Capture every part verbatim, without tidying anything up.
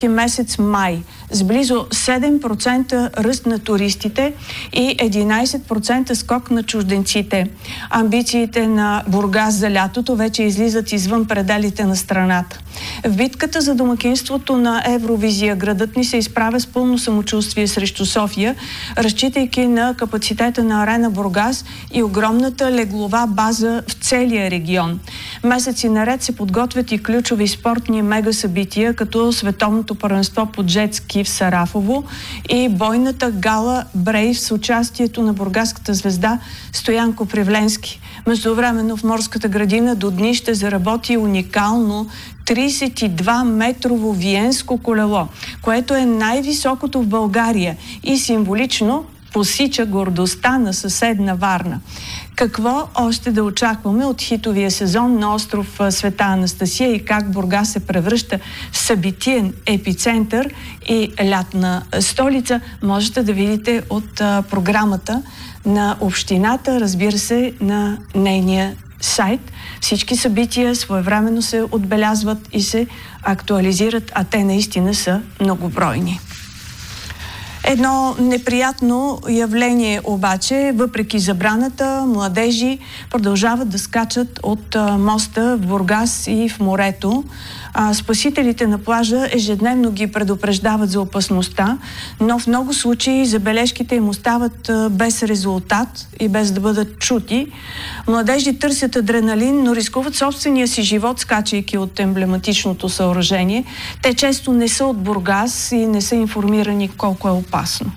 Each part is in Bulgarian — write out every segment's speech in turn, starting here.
месец май с близо седем процента ръст на туристите и единайсет процента скок на чужденците. Амбициите на Бургас за лятото вече излизат извън пределите на страната. В битката за домакинството на Евровизия градът ни се изправя с пълно самочувствие срещу София, разчитайки на капацитета на Арена Бургас и огромната леглова база в целия регион. Месеци наред се подготвят и ключови спортни мегасъбития, като Световното първенство по джет ски в Сарафово и бойната гала Брейв с участието на бургаската звезда Стоян Копривленски. Междувременно в Морската градина до дни ще заработи уникално трийсет и два метрово виенско колело, което е най-високото в България и символично посича гордостта на съседна Варна. Какво още да очакваме от хитовия сезон на остров Света Анастасия и как Бургас се превръща в събитиен епицентър и лятна столица, можете да видите от а, програмата на общината, разбира се, на нейния сайт. Всички събития своевременно се отбелязват и се актуализират, а те наистина са многобройни. Едно неприятно явление обаче, въпреки забраната, младежи продължават да скачат от а, моста в Бургас и в морето. А, спасителите на плажа ежедневно ги предупреждават за опасността, но в много случаи забележките им остават а, без резултат и без да бъдат чути. Младежи търсят адреналин, но рискуват собствения си живот, скачайки от емблематичното съоръжение. Те често не са от Бургас и не са информирани колко е опасно.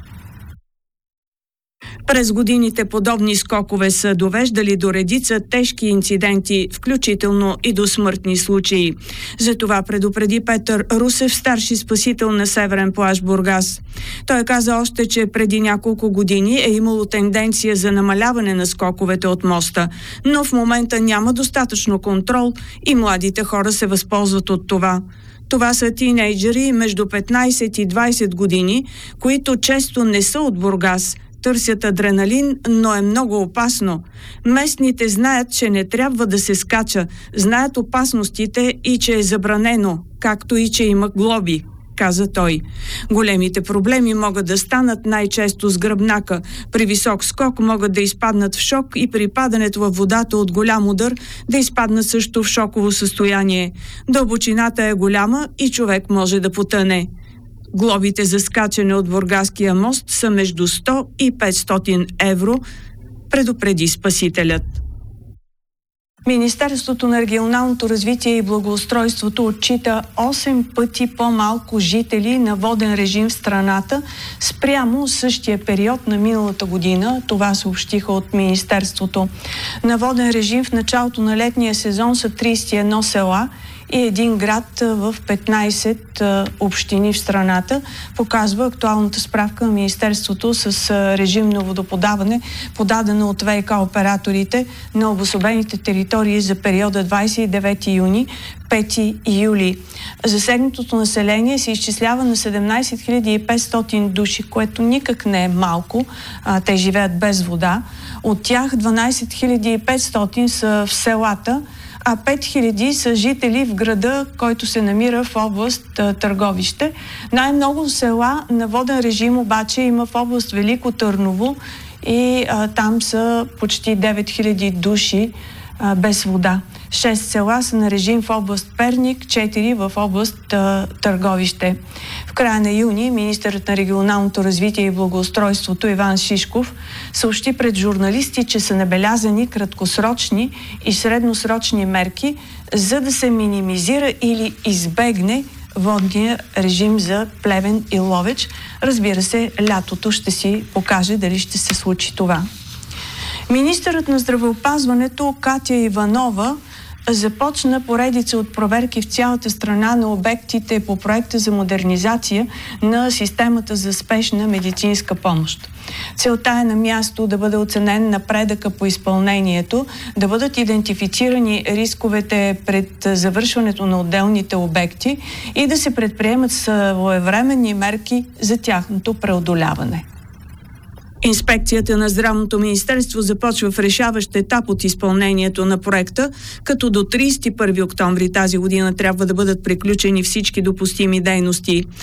През годините подобни скокове са довеждали до редица тежки инциденти, включително и до смъртни случаи. Затова предупреди Петър Русев, старши спасител на Северен плаж Бургас. Той каза още, че преди няколко години е имало тенденция за намаляване на скоковете от моста, но в момента няма достатъчно контрол и младите хора се възползват от това. Това са тинейджери между петнайсет и двайсет години, които често не са от Бургас, търсят адреналин, но е много опасно. Местните знаят, че не трябва да се скача, знаят опасностите и че е забранено, както и че има глоби, каза той. Големите проблеми могат да станат най-често с гръбнака. При висок скок могат да изпаднат в шок и при падането във водата от голям удар да изпаднат също в шоково състояние. Дълбочината е голяма и човек може да потъне. Глобите за скачане от Бургаския мост са между сто и петстотин евро, предупреди спасителят. Министерството на регионалното развитие и благоустройството отчита осем пъти по-малко жители на воден режим в страната спрямо същия период на миналата година. Това съобщиха от Министерството. На воден режим в началото на летния сезон са трийсет и едно села и един град в петнайсет общини в страната, показва актуалната справка на Министерството с режимно водоподаване, подадена от ВиК операторите на обособените територии за периода двайсет и девети юни – пети юли. Засегнатото население се изчислява на седемнайсет хиляди и петстотин души, което никак не е малко. Те живеят без вода. От тях дванайсет хиляди и петстотин са в селата, а пет хиляди са жители в града, който се намира в област Търговище. Най-много села на воден режим обаче има в област Велико Търново и а, там са почти девет хиляди души а, без вода. Шест села са на режим в област Перник, четири в област а, Търговище. В края на юни министърът на регионалното развитие и благоустройството Иван Шишков съобщи пред журналисти, че са набелязани краткосрочни и средносрочни мерки, за да се минимизира или избегне водния режим за Плевен и Ловеч. Разбира се, лятото ще си покаже дали ще се случи това. Министърът на здравеопазването Катя Иванова започна поредица от проверки в цялата страна на обектите по проекта за модернизация на системата за спешна медицинска помощ. Целта е на място да бъде оценен напредъка по изпълнението, да бъдат идентифицирани рисковете пред завършването на отделните обекти и да се предприемат своевременни мерки за тяхното преодоляване. Инспекцията на Здравното министерство започва в решаващ етап от изпълнението на проекта, като до тридесет и първи октомври тази година трябва да бъдат приключени всички допустими дейности.